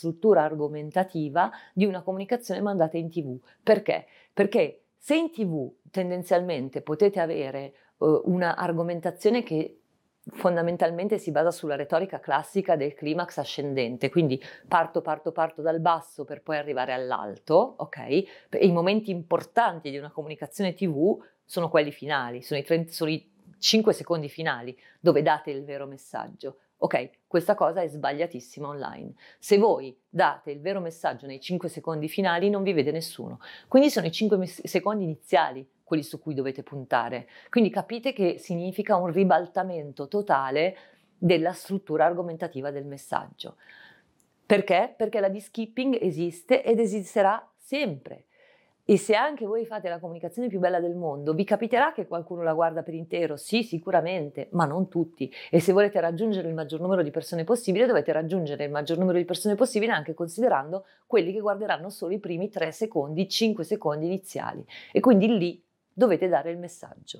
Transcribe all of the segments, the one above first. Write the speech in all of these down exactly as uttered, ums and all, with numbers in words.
struttura argomentativa di una comunicazione mandata in tivù. Perché? Perché se in tivù tendenzialmente potete avere uh, una argomentazione che fondamentalmente si basa sulla retorica classica del climax ascendente, quindi parto, parto, parto dal basso per poi arrivare all'alto, ok? E i momenti importanti di una comunicazione tivù sono quelli finali, sono i, trenta, sono i cinque secondi finali dove date il vero messaggio. Ok, questa cosa è sbagliatissima online. Se voi date il vero messaggio nei cinque secondi finali non vi vede nessuno, quindi sono i cinque secondi iniziali quelli su cui dovete puntare. Quindi capite che significa un ribaltamento totale della struttura argomentativa del messaggio. Perché? Perché la skipping esiste ed esisterà sempre. E se anche voi fate la comunicazione più bella del mondo, vi capiterà che qualcuno la guarda per intero? Sì, sicuramente, ma non tutti. E se volete raggiungere il maggior numero di persone possibile, dovete raggiungere il maggior numero di persone possibile anche considerando quelli che guarderanno solo i primi tre secondi, cinque secondi iniziali. E quindi lì dovete dare il messaggio.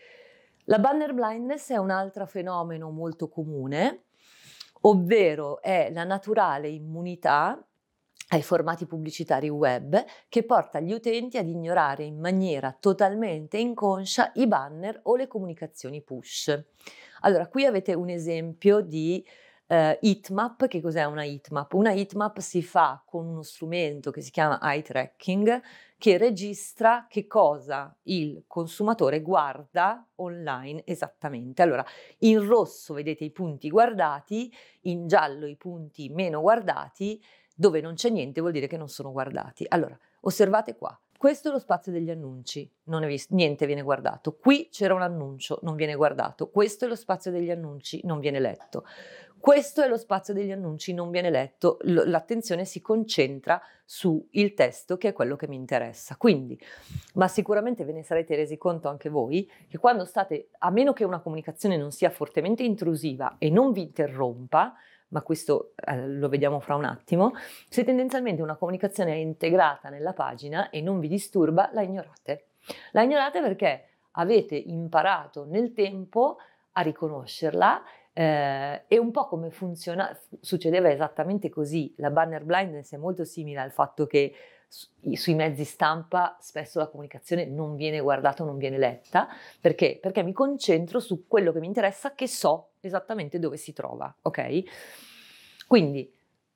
La banner blindness è un altro fenomeno molto comune, ovvero è la naturale immunità ai formati pubblicitari web che porta gli utenti ad ignorare in maniera totalmente inconscia i banner o le comunicazioni push. Allora, qui avete un esempio di uh, heatmap. Che cos'è una heatmap? Una heatmap si fa con uno strumento che si chiama eye tracking, che registra che cosa il consumatore guarda online esattamente. Allora, in rosso vedete i punti guardati, in giallo i punti meno guardati. Dove non c'è niente vuol dire che non sono guardati. Allora, osservate qua. Questo è lo spazio degli annunci, non è visto, niente viene guardato. Qui c'era un annuncio, non viene guardato. Questo è lo spazio degli annunci, non viene letto. Questo è lo spazio degli annunci, non viene letto. L'attenzione si concentra sul testo, che è quello che mi interessa. Quindi, ma sicuramente ve ne sarete resi conto anche voi, che quando state, a meno che una comunicazione non sia fortemente intrusiva e non vi interrompa, ma questo eh, lo vediamo fra un attimo, se tendenzialmente una comunicazione è integrata nella pagina e non vi disturba, la ignorate. La ignorate perché avete imparato nel tempo a riconoscerla eh, e un po' come funziona, succedeva esattamente così. La banner blindness è molto simile al fatto che sui mezzi stampa spesso la comunicazione non viene guardata o non viene letta. Perché? Perché mi concentro su quello che mi interessa, che so esattamente dove si trova, ok? Quindi,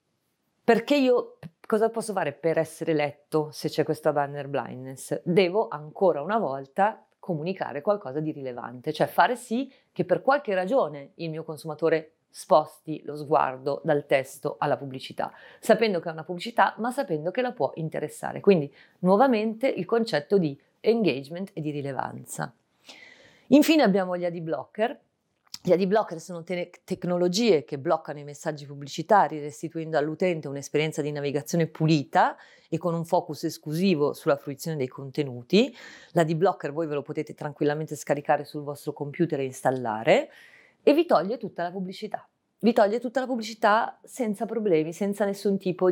perché io cosa posso fare per essere letto se c'è questa banner blindness? Devo ancora una volta comunicare qualcosa di rilevante, cioè fare sì che per qualche ragione il mio consumatore sposti lo sguardo dal testo alla pubblicità, sapendo che è una pubblicità, ma sapendo che la può interessare. Quindi, nuovamente, il concetto di engagement e di rilevanza. Infine abbiamo gli ad blocker. Gli ad blocker sono te- tecnologie che bloccano i messaggi pubblicitari, restituendo all'utente un'esperienza di navigazione pulita e con un focus esclusivo sulla fruizione dei contenuti. L'ad blocker voi ve lo potete tranquillamente scaricare sul vostro computer e installare, e vi toglie tutta la pubblicità. Vi toglie tutta la pubblicità senza problemi, senza nessun tipo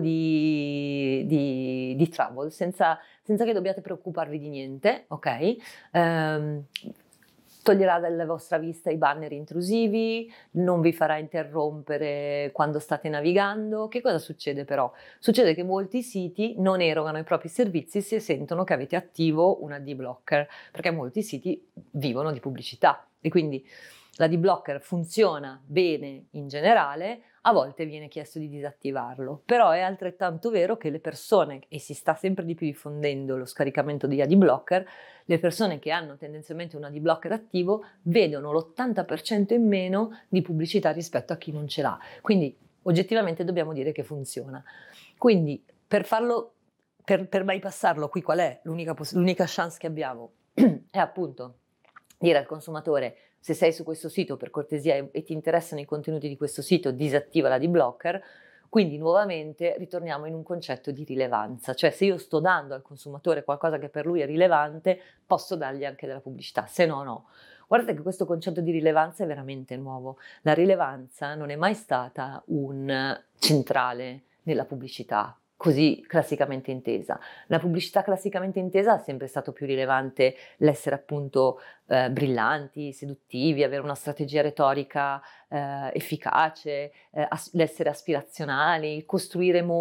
di, di, di trouble, senza, senza che dobbiate preoccuparvi di niente, ok? Um, toglierà dalla vostra vista i banner intrusivi, non vi farà interrompere quando state navigando. Che cosa succede però? Succede che molti siti non erogano i propri servizi se sentono che avete attivo un ad blocker, perché molti siti vivono di pubblicità e quindi l'ad blocker funziona bene in generale, a volte viene chiesto di disattivarlo, però è altrettanto vero che le persone, e si sta sempre di più diffondendo lo scaricamento di ad blocker, le persone che hanno tendenzialmente un ad blocker attivo vedono l'ottanta per cento in meno di pubblicità rispetto a chi non ce l'ha, quindi oggettivamente dobbiamo dire che funziona. Quindi per farlo, per, per bypassarlo, qui qual è l'unica, l'unica chance che abbiamo? È appunto dire al consumatore: se sei su questo sito, per cortesia, e ti interessano i contenuti di questo sito, disattiva l'ad blocker. Quindi nuovamente ritorniamo in un concetto di rilevanza, cioè se io sto dando al consumatore qualcosa che per lui è rilevante, posso dargli anche della pubblicità, se no no. Guardate che questo concetto di rilevanza è veramente nuovo. La rilevanza non è mai stata un centrale nella pubblicità così classicamente intesa. La pubblicità classicamente intesa ha sempre stato più rilevante l'essere appunto eh, brillanti, seduttivi, avere una strategia retorica eh, efficace, eh, as- l'essere aspirazionali, costruire